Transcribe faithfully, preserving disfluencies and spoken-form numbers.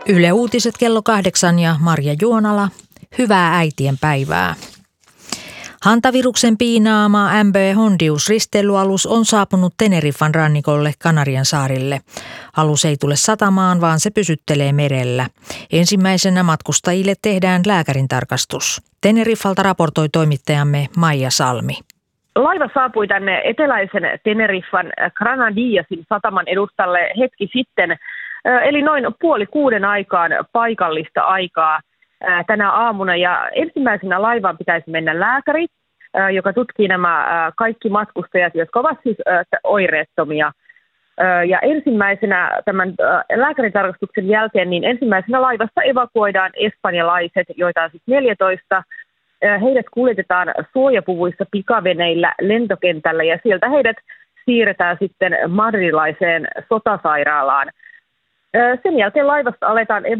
Yle Uutiset kello kahdeksan ja Marja Juonala. Hyvää äitien päivää. Hantaviruksen piinaama M B Hondius risteilyalus on saapunut Teneriffan rannikolle Kanarian saarille. Alus ei tule satamaan, vaan se pysyttelee merellä. Ensimmäisenä matkustajille tehdään lääkärin tarkastus. Teneriffalta raportoi toimittajamme Maija Salmi. Laiva saapui tänne eteläisen Teneriffan Granadillasin sataman edustalle hetki sitten, eli noin puoli kuuden aikaan paikallista aikaa tänä aamuna. Ja ensimmäisenä laivaan pitäisi mennä lääkäri, joka tutkii nämä kaikki matkustajat, jotka ovat siis oireettomia. Ja ensimmäisenä tämän lääkäritarkastuksen jälkeen, niin ensimmäisenä laivasta evakuoidaan espanjalaiset, joita on siis neljätoista. Heidät kuljetetaan suojapuvuissa pikaveneillä lentokentällä ja sieltä heidät siirretään sitten madrilaiseen sotasairaalaan. Sen jälkeen laivasta aletaan